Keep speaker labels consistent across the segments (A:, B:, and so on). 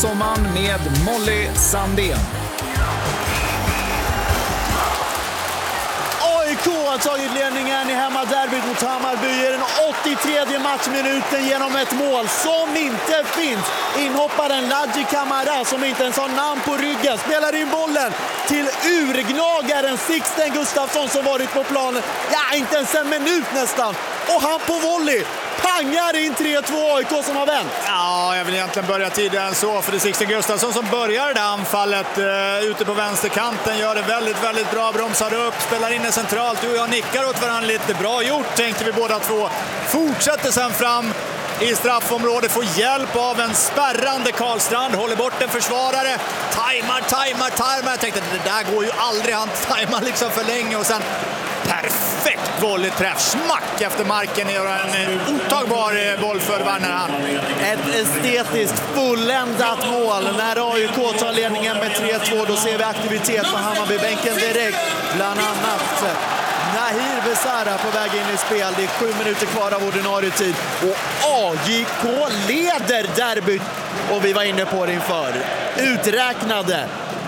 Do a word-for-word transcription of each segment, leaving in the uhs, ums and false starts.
A: Sommaren med Molly Sandén.
B: A I K har tagit ledningen i hemmaderbyt mot Hammarby i den åttiotredje matchminuten genom ett mål som inte finns. Inhopparen Ladji Camara, som inte ens har namn på ryggen, spelar in bollen till urgnagaren Sixten Gustafsson som varit på planen, ja, inte ens en minut nästan. Och han på volley pangar in tre två. A I K som har vänt.
C: Ja, jag vill egentligen börja tidigare än så, för det är Sixten Gustafsson som börjar det där anfallet uh, ute på vänsterkanten. Gör det väldigt, väldigt bra, bromsar upp, spelar in det centralt. Du och jag nickar åt varandra lite. Bra gjort, tänkte vi båda två. Fortsätter sen fram i straffområdet, får hjälp av en spärrande Karlstrand, håller bort en försvarare, tajmar, tajmar, tajmar. Jag tänkte att det där går ju aldrig, han tajmar liksom för länge och sen perfekt volleyträff, smack efter marken, gör en otagbar boll för Wernerhamn.
B: Ett estetiskt fulländat mål. När A I K tar ledningen med tre två, då ser vi aktivitet på Hammarbybänken direkt. Bland annat Nahir Besara på väg in i spel. Det är sju minuter kvar av ordinarie tid. Och A I K leder derbyt. Och vi var inne på det inför. Uträknade.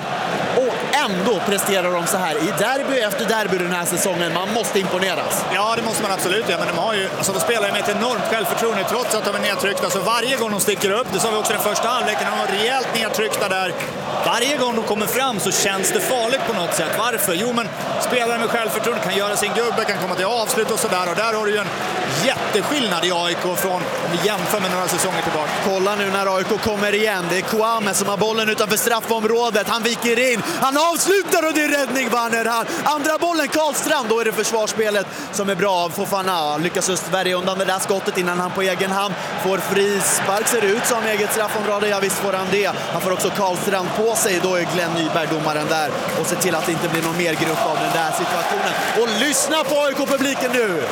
B: Och ändå presterar de så här i derby efter derby den här säsongen. Man måste imponeras.
C: Ja, det måste man absolut. Ja, men de har ju, alltså de spelar med ett enormt självförtroende trots att de är nedtryckta. Så varje gång de sticker upp, det sa vi också den första halvleken, de var rejält nedtryckta där. Varje gång de kommer fram så känns det farligt på något sätt. Varför? Jo, men spelare med självförtroende kan göra sin gubbe, kan komma till avslut och sådär. Och där har du ju en jätteskillnad i A I K från, om vi jämför med några säsonger tillbaka.
B: Kolla nu när A I K kommer igen. Det är Kouame som har bollen utanför straffområdet. Han viker in. Han avslutar och det är räddning, Wernerhamn. Andra bollen Karlstrand. Då är det försvarsspelet som är bra av Fofana. Lyckas Östberg undan det där skottet innan han på egen hand får frispark. Ser ut som eget straffområde. Ja, visst får han det. Han får också Karlstrand på sig. Då är Glenn Nyberg domaren där och ser till att det inte blir någon mer grupp av den där situationen. Och lyssna på A I K-publiken nu!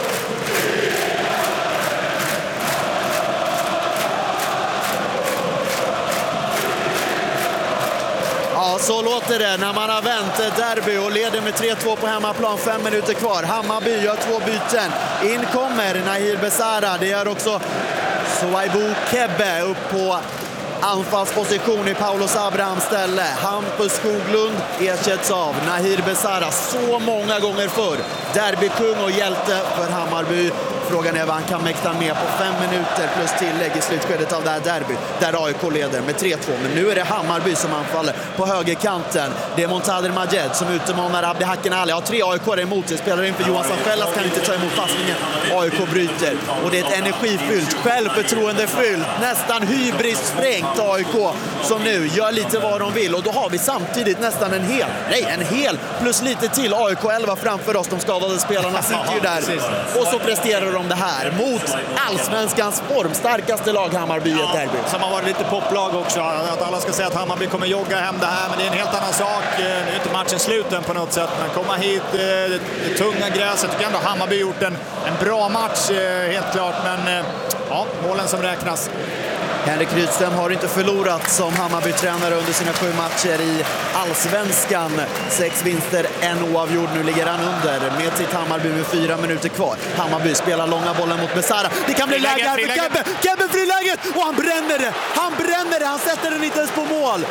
B: Ja, så låter det när man har vänt derby och leder med tre två på hemmaplan. Fem minuter kvar. Hammarby gör två byten. In kommer Nahir Besara. Det gör också Souaibou Kebbe upp på anfallsposition i Paulus Abrahams ställe. Hampus Skoglund ersätts av Nahir Besara så många gånger förr. Derbykung och hjälte för Hammarby. Frågan är vad han kan mäkta med på fem minuter plus tillägg i slutskedet av det här derbyt. Där A I K leder med tre två. Men nu är det Hammarby som anfaller på högerkanten. Det är Montader Majed som utmanar Abdi Hacken Ali. Har tre A I K emot sig. Spelar in för Johan Sanfellas, kan inte ta emot passningen. A I K bryter. Och det är ett energifyllt, självförtroendefyllt, nästan hybrisfrängt A I K som nu gör lite vad de vill. Och då har vi samtidigt nästan en hel, nej en hel plus lite till A I K elva framför oss. De skadade spelarna sitter ju där. Och så presterar de det här mot allsvenskans formstarkaste lag Hammarby i ett derby.
C: Som har varit lite poplag också. Att alla ska säga att Hammarby kommer jogga hem det här, men det är en helt annan sak. Nu är inte matchen sluten på något sätt, men komma hit, det tunga gräset. Jag tycker ändå Hammarby gjort en, en bra match, helt klart, men ja, målen som räknas.
B: Henrik Rydström har inte förlorat som Hammarby-tränare under sina sju matcher i allsvenskan. Sex vinster, en oavgjord. Nu ligger han under med sitt Hammarby med fyra minuter kvar. Hammarby spelar långa bollen mot Besara. Det kan bli läge här för Kebbe. Kebbe friläget och han bränner det. Han bränner det. Han sätter den inte ens på mål.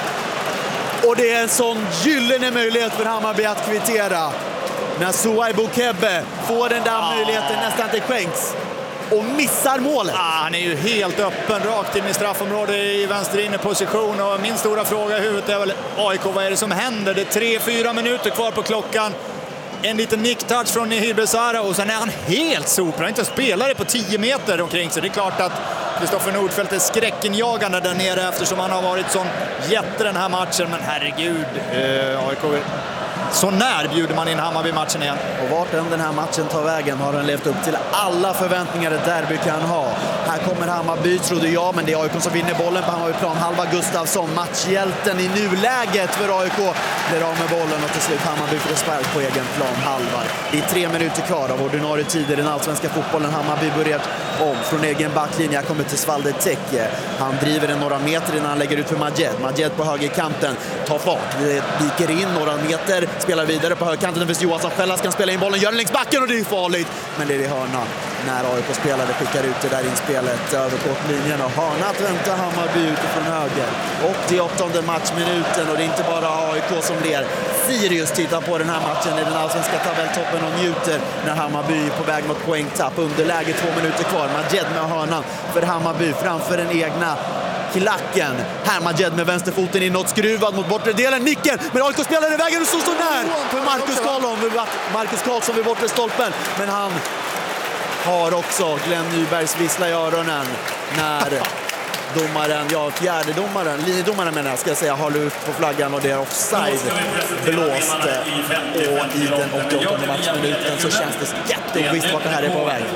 B: Och det är en sån gyllene möjlighet för Hammarby att kvittera. När Souaibou Kebbe får den där möjligheten nästan inte skänks. Och missar målet.
C: Ah, han är ju helt öppen, rakt in i straffområdet i vänster inne position. Och min stora fråga i huvudet är väl A I K, vad är det som händer? Det är tre, fyra minuter kvar på klockan. En liten nicktouch från Nahir Besara och sen är han helt sopra. Inte spelare på tio meter omkring sig. Det är klart att Kristoffer Nordfeldt är skräckinjagande där nere eftersom han har varit sån jätte den här matchen. Men herregud, eh, A I K... Så när bjuder man in Hammarby-matchen igen?
B: Och vart än den här matchen tar vägen har den levt upp till alla förväntningar ett derby kan ha. Här kommer Hammarby, trodde jag, men det är A I K som vinner bollen på Hammarbyplan. Halva Gustafsson, matchhjälten i nuläget för A I K, blir av med bollen och till slut Hammarby får spark på egen plan. Halvar. Det är tre minuter kvar av ordinarie tid i den allsvenska fotbollen. Hammarby börjar om från egen backlinje. Jag kommer till Svalde Tecke. Han driver den några meter innan han lägger ut för Majed. Majed på högerkanten tar fart, viker in några meter, spelar vidare på högerkanten. För Johan Sanfellas kan spela in bollen, gör den längs backen och det är farligt. Men det är i hörna. när A I K-spelare skickar ut det där inspelet över kortlinjen och hörna att vänta Hammarby utifrån höger. åttioåttonde matchminuten och det är inte bara A I K som ler. Sirius tittar på den här matchen i den allsvenska tabelltoppen och njuter när Hammarby är på väg mot poängtapp. Underläge två minuter kvar. Majed med hörnan för Hammarby framför den egna klacken. Här Majed med vänsterfoten inåt, skruvad mot bortre delen. Nicken, men A I K-spelare i vägen och så står när för Marcus Karlsson. Marcus Karlsson vid bortre stolpen. Men han har också Glenn Nybergs vissla i öronen när domaren, ja fjärde domaren, linjedomaren menar jag ska jag säga, har lyft på flaggan och det är offside blåst. Och i den åttioåttonde matchminuten så känns det jätteovisst vart det här är på väg.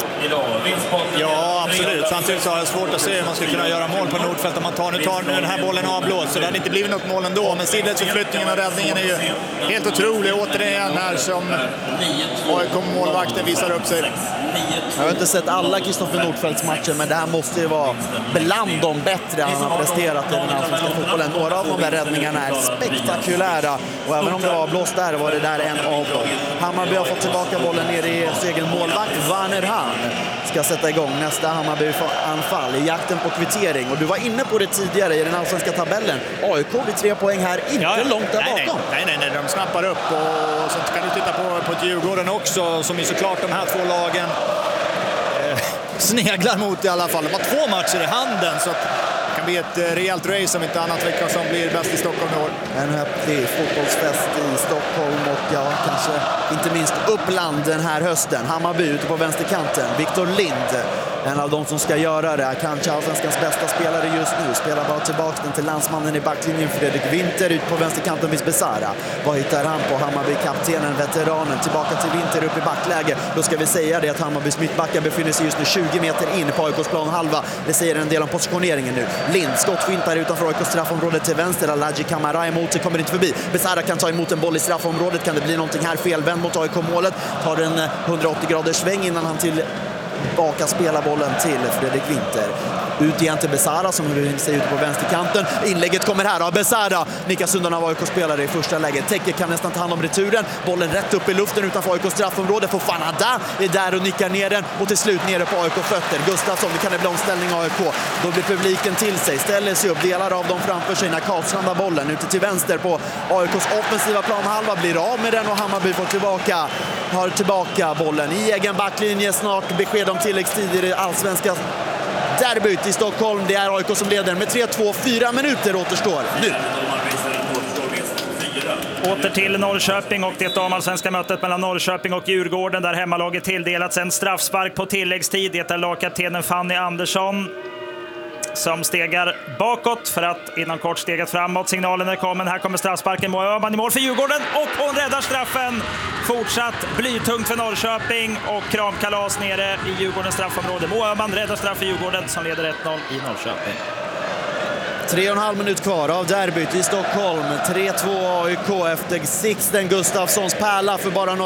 C: Ja, absolut. Samtidigt så har jag svårt att se hur man ska kunna göra mål på Nordfeldt om man tar, nu tar nu den här bollen avblåst. Så det hade inte blivit något mål ändå. Men sidledsförflyttningen och räddningen är ju helt otrolig. Återigen här som A I K-målvakten visar upp sig.
B: Jag har inte sett alla Kristoffer Nordfeldts matcher, men det här måste ju vara bland de bättre han har presterat i den allsvenska fotbollen. Några av de där räddningarna är spektakulära och även om det var avblåst där var det där en av dem. Hammarby har fått tillbaka bollen ner i sin egen målvakt. Werner Hahn ska sätta igång nästa Hammarby-anfall i jakten på kvittering. Och du var inne på det tidigare i den allsvenska tabellen. A I K vid tre poäng här, inte ja, långt där
C: nej,
B: bakom.
C: Nej, nej, nej, de snappar upp och så kan du titta på, på ett Djurgården också som är såklart de här två lagen sneglar mot i alla fall. De har två matcher i handen så att det kan bli ett rejält race om inte annat vecka som blir bäst i Stockholm i år.
B: En häftig fotbollsfest i Stockholm och ja, kanske inte minst Uppland den här hösten. Hammarby ute på vänsterkanten. Viktor Lind, en av de som ska göra det. Kanske allsvenskans bästa spelare just nu. Spelar bara tillbaka den till landsmannen i backlinjen Fredrik Winter ut på vänsterkanten vid Besara. Vad hittar han på? Hammarby-kaptenen, veteranen, tillbaka till Winter upp i backläge. Då ska vi säga det att Hammarbys mittbackar befinner sig just nu tjugo meter in på A I K:s plan halva. Det säger en del om positioneringen nu. Lind, skottfintar utanför A I K:s straffområde till vänster. Alaji Kamara emot sig, kommer inte förbi. Besara kan ta emot en boll i straffområdet. Kan det bli någonting här felvänd mot A I K-målet? Tar en hundraåttio graders sväng innan han till baka spela bollen till Fredrik Winter. Ut igen till Besara som ser ut på vänsterkanten. Inlägget kommer här av Besara. Nickas undan av A I K-spelare i första läget. Täcker kan nästan ta hand om returen. Bollen rätt upp i luften utanför A I K:s straffområde. Får Fanada är där och nickar ner den. Och till slut nere på A I K-fötter. Gustafsson, det kan det bli omställning A I K. Då blir publiken till sig. Ställer sig upp, delar av dem framför sig när Karlsson har bollen. Ute till vänster på A I K:s offensiva planhalva. Blir av med den och Hammarby får tillbaka. Har tillbaka bollen i egen backlinje. Snart besked om tilläggstid i det allsvenska derbyt i Stockholm. Det är A I K som leder med tre två, fyra minuter återstår nu.
D: Åter till Norrköping och det damallsvenska mötet mellan Norrköping och Djurgården där hemmalaget tilldelats en straffspark på tilläggstid. Det är lagkaptenen Fanny Andersson som stegar bakåt för att inom kort stegat framåt. Signalen är kommen. Här kommer straffsparken. Moa Öhman i mål för Djurgården och hon räddar straffen. Fortsatt blytungt för Norrköping och kramkalas nere i Djurgårdens straffområde. Moa Öhman räddar straff för Djurgården som leder ett noll i Norrköping.
B: Tre och en halv minut kvar av derbyt i Stockholm. tre två A I K efter Sixten Gustafssons pärla för bara några